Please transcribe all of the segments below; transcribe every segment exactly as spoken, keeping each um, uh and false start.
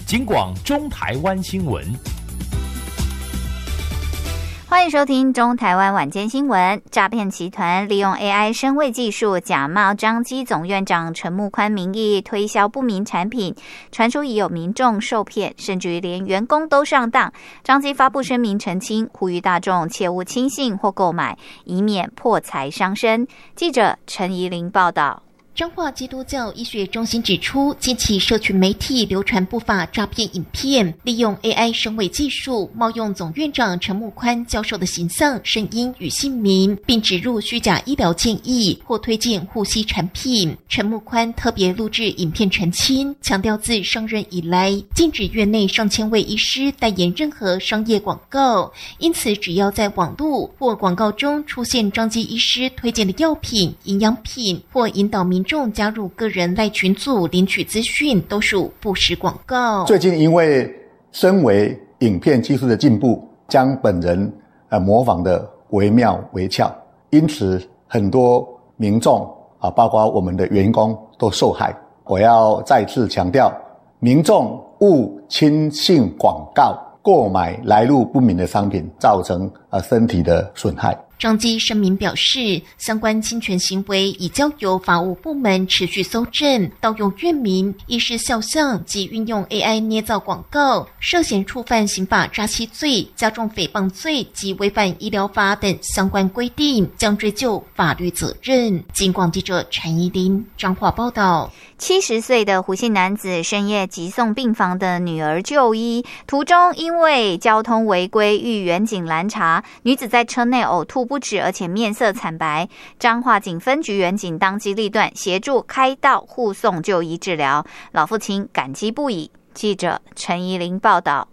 警广中台湾新闻。 欢迎收听中台湾晚间新闻。诈骗集团利用 A I 声位技术，假冒彰基总院长陈木宽名义推销不明产品，传出已有民众受骗，甚至于连员工都上当。彰基发布声明澄清，呼吁大众切勿轻信或购买，以免破财伤身。记者陈怡玲报道。 彰化基督教医学中心指出，近期社群媒体流传不法诈骗影片，利用 A I 声位技术，冒用总院长陈木宽教授的形象、声音与姓名，并植入虚假医疗建议或推荐护膝产品。陈木宽特别录制影片澄清，强调自上任以来，禁止院内上千位医师代言任何商业广告，因此只要在网络或广告中出现彰基医师推荐的药品、营养品，或引导民众加入个人赖群组领取资讯，都属不实广告。 最近因为身为影片技术的进步，将本人呃模仿的惟妙惟肖，因此很多民众啊，包括我们的员工都受害。我要再次强调，民众勿轻信广告，购买来路不明的商品，造成呃身体的损害。 彰基声明表示，相关侵权行为已交由法务部门持续搜证，盗用院名、医师肖像及运用 A I 捏造广告，涉嫌触犯刑法诈欺罪、加重诽谤罪及违反医疗法等相关规定，将追究法律责任。警广记者陈怡玲彰化报道。 七十岁的胡姓男子深夜急送病房的女儿就医，途中因为交通违规遇员警拦查，女子在车内呕吐不止，而且面色惨白。彰化警分局员警当机立断，协助开道护送就医治疗，老父亲感激不已。记者陈怡玲报道。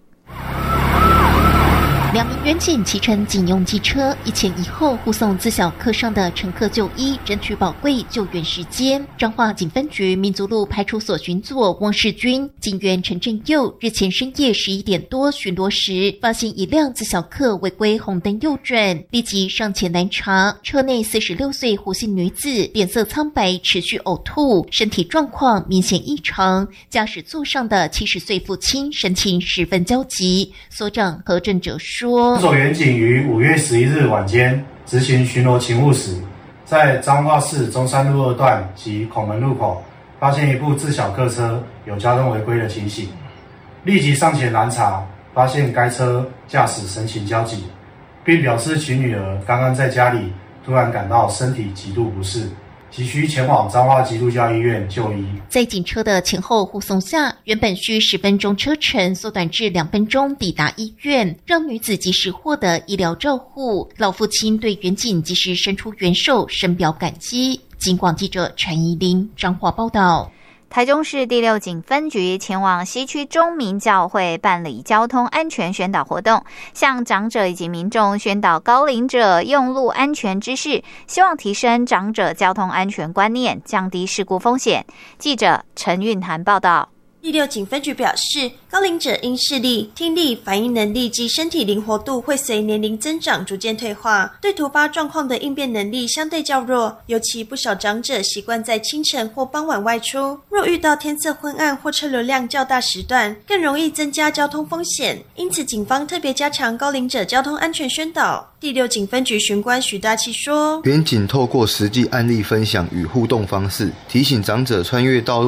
两名员警骑乘警用机车，一前一后护送自小客上的乘客就医，争取宝贵救援时间。彰化警分局民族路派出所巡佐汪世军、警员陈振佑日前深夜十一点多巡逻时，发现一辆自小客违规红灯右转，立即上前拦查。车内四十六岁胡姓女子脸色苍白，持续呕吐，身体状况明显异常。驾驶座上的七十岁父亲神情十分焦急。所长何正哲说。 分所员警于五月十一日晚间执行巡逻勤务时，在彰化市中山路二段及孔门路口发现一部自小客车有交通违规的情形，立即上前拦查，发现该车驾驶神情焦急，并表示其女儿刚刚在家里突然感到身体极度不适，急需前往彰化基督教医院就医。 在警车的前后护送下，原本需十分钟车程缩短至两分钟抵达医院，让女子及时获得医疗照护。老父亲对员警及时伸出援手深表感激。警广记者陈怡玲彰化报道。 台中市第六警分局前往西区中民教会办理交通安全宣导活动，向长者以及民众宣导高龄者用路安全知识，希望提升长者交通安全观念，降低事故风险。记者陈韵涵报道。 第六警分局表示，高龄者因视力、听力、反应能力及身体灵活度会随年龄增长逐渐退化，对突发状况的应变能力相对较弱，尤其不少长者习惯在清晨或傍晚外出，若遇到天色昏暗或车流量较大时段，更容易增加交通风险。因此警方特别加强高龄者交通安全宣导。第六警分局巡官许大器说， 员警透过实际案例分享与互动方式，提醒长者穿越道路